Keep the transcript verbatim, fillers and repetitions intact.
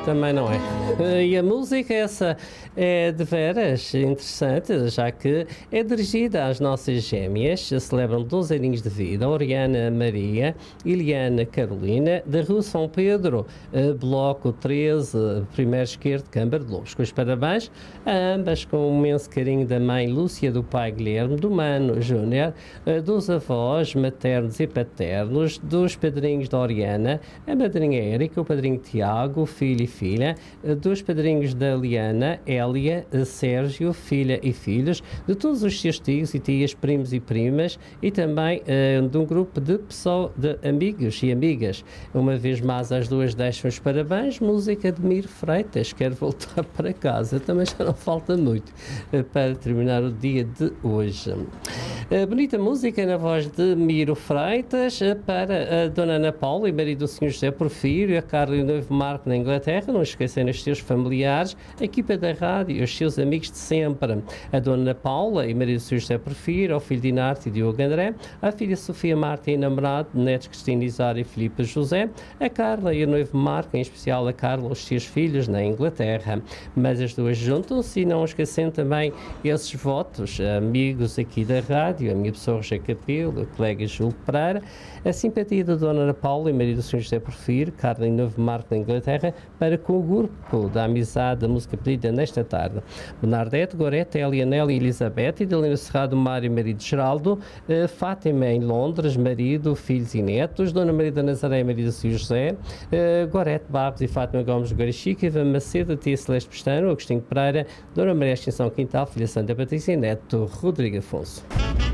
também não é. E a música essa é de veras interessante, já que é dirigida às nossas gêmeas, celebram doze aninhos de vida, Oriana Maria, Iliana Carolina, da Rua São Pedro, Bloco treze, primeiro esquerdo, Câmara de Lobos. Com os parabéns a ambas, com um imenso carinho da mãe Lúcia, do pai Guilherme, do Mano Júnior, dos avós maternos e paternos, dos padrinhos da Oriana, a madrinha Érica, o padrinho Tiago, filho e filha, dos padrinhos da Liana, Hélia, Sérgio, filha e filhos, de todos os seus tios e tias, primos e primas, e também uh, de um grupo de pessoas, de amigos e amigas. Uma vez mais, as duas deixam os parabéns. Música de Miro Freitas, quero voltar para casa, também já não falta muito uh, para terminar o dia de hoje. Uh, bonita música na voz de Miro Freitas, uh, para a Dona Ana Paula e marido do senhor José Porfírio, a Carla e o noivo Marco na Inglaterra, não esquecendo os seus familiares, a equipa da rádio e os seus amigos de sempre. A Dona Paula e marido do senhor José Porfírio, ao filho de Inarte e Diogo André, a filha Sofia Marta e namorado, netos Cristina Isara e Filipe José, a Carla e o noivo Marco, em especial a Carla e os seus filhos na Inglaterra. Mas as duas juntam-se e não esquecendo também esses votos, amigos aqui da rádio, a minha pessoa Roger Capelo, o colega Júlio Pereira, a simpatia da Dona Ana Paula e marido do senhor José Porfírio, Carla e o noivo Marco na Inglaterra, para com o grupo da amizade da música pedida nesta tarde. Bernardete, Gorete, Elianela e Elizabeth, Idalina Serrado, Mário e marido Geraldo, uh, Fátima em Londres, marido, filhos e netos, Dona Maria da Nazaré e marido do senhor José, uh, Gorete Babos e Fátima Gomes de Gorichica, Ivan Macedo, tia Celeste Pestano, Agostinho Pereira, Dona Maria Extinção Quintal, filha Santa Patrícia e neto Rodrigo Afonso.